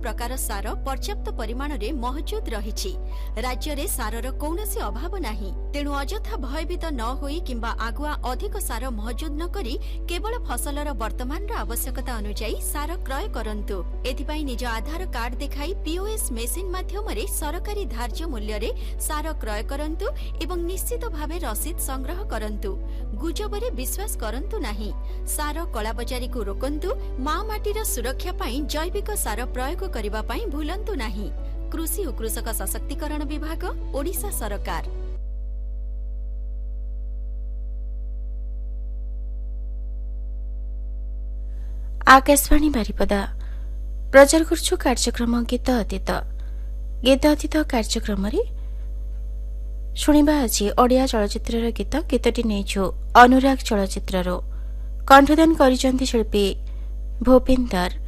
प्रकार सार पर्याप्त परिमाण रे मौजूद रहिछि। राज्य रे सारर कौनसी अभाव नाही। तेणु अजथा भयभीत न होई किंबा आगुआ अधिक सार मौजूद न करी केवल फसलर वर्तमान आवश्यकता अनुसार सार क्रय करंतु। एथिपाई निज आधार कार्ड देखाई पीओएस मेसिन माध्यम रे सरकारी धार्य मूल्य रे सार क्रय करंतु एवं निश्चित भावे रसीद संग्रह करंतु। गुजबरे विश्वास करंतु नाही। सार कलाबजारी को रोकंतु। मां माटीर सुरक्षा पाई जैविक सार प्रयोग करिबा पाई भूलंतु नाही। कृषि और कृषक सशक्तिकरण विभाग, ओडिशा सरकार। आकाशवाणी बारिपदा प्रचार करछु कार्यक्रम गीत अतीत। गीत अतीत कार्यक्रम रे शुणिबा आज ओडिया चलचित्र गीत। गीतटी नेछु अनुराग चलचित्र कंठदान करिसंती शिल्पी भूपिंदर।